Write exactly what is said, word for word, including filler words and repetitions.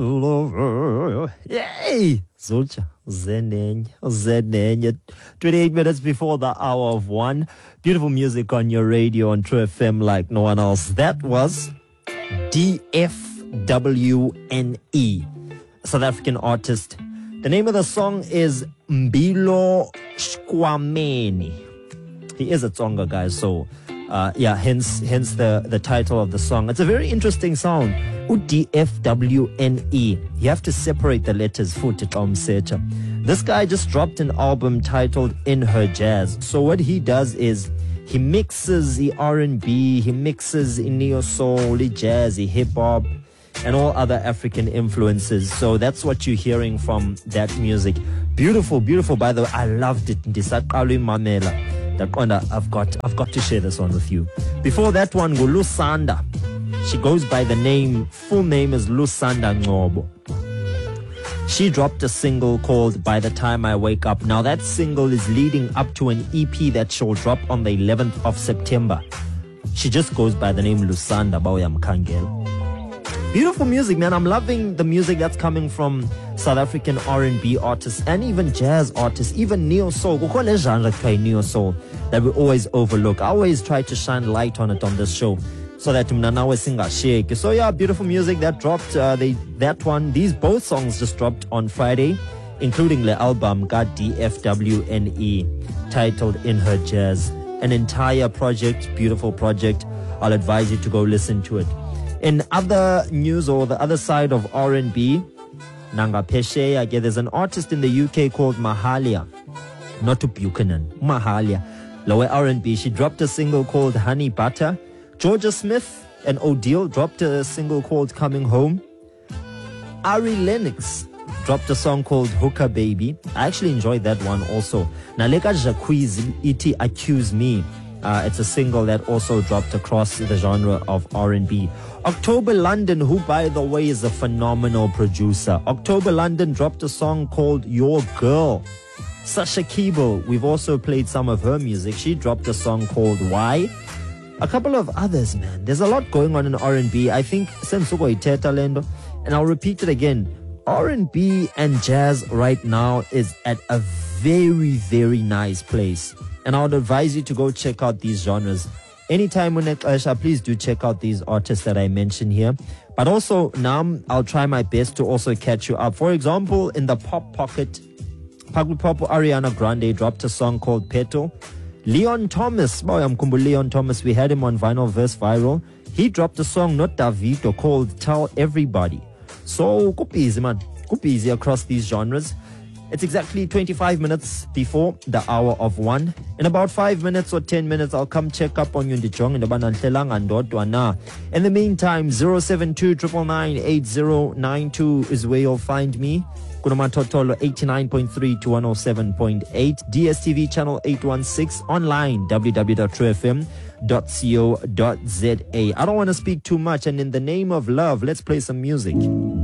lover. Yay! Zulcha, Zenenya, Zenenya. twenty-eight minutes before the hour of one. Beautiful music on your radio on True F M like no one else. That was D F W N E, South African artist. The name of the song is Mbilo Shkwameni. He is a Tsonga guy, so uh, yeah, hence hence the, the title of the song. It's a very interesting sound. D F W N E. You have to separate the letters. This guy just dropped an album titled In Her Jazz. So what he does is he mixes the R and B, he mixes in neo soul, jazz, hip hop, and all other African influences. So that's what you're hearing from that music. Beautiful, beautiful. By the way, I loved it. I've got, I've got to share this one with you. Before that one, Lusanda. She goes by the name, full name is Lusanda Ngobo. She dropped a single called By the Time I Wake Up. Now that single is leading up to an E P that she'll drop on the eleventh of September. She just goes by the name Lusanda Baoya Mkangel. Beautiful music, man. I'm loving the music that's coming from South African R and B artists and even jazz artists, even neo-soul. Neo-soul that we always overlook. I always try to shine light on it on this show, so that Mnanawe Singa shake. So yeah, beautiful music that dropped. Uh, they that one. These both songs just dropped on Friday, including the album got D F W N E, titled In Her Jazz. An entire project, beautiful project. I'll advise you to go listen to it. In other news or the other side of R and B, Nanga Peshe, I guess there's an artist in the U K called Mahalia, not to Buchanan, Mahalia. Lower R and B. She dropped a single called Honey Butter. Georgia Smith and Odile dropped a single called Coming Home. Ari Lennox dropped a song called Hooker Baby. I actually enjoyed that one also. Naleka Jacquees Iti Accuse Me. Uh, it's a single that also dropped across the genre of R and B. October London, who by the way is a phenomenal producer. October London dropped a song called Your Girl. Sasha Kibo, we've also played some of her music. She dropped a song called Why. A couple of others, man. There's a lot going on in R and B. I think Sensuko Iteta Lendo, and I'll repeat it again. R and B and jazz right now is at a very, very nice place. And I would advise you to go check out these genres. Anytime when Ekasha, please do check out these artists that I mentioned here. But also, now I'll try my best to also catch you up. For example, in the pop pocket, Pop Ariana Grande dropped a song called Petal. Leon Thomas, boy, I'm Kumbu Leon Thomas. We had him on Vinyl Verse Viral. He dropped a song, not Davido, called Tell Everybody. So, go busy, man. Go busy across these genres. It's exactly twenty-five minutes before the hour of one. In about five minutes or ten minutes, I'll come check up on you in the Jong in the Banantelang and Dotwana. In the meantime, zero seven two nine nine eight zero nine two is where you'll find me. Kunamatotolo eighty-nine point three to one oh seven point eight. D S T V channel eight one six. Online, w w w dot true f m dot co dot z a. I don't want to speak too much, and in the name of love, let's play some music.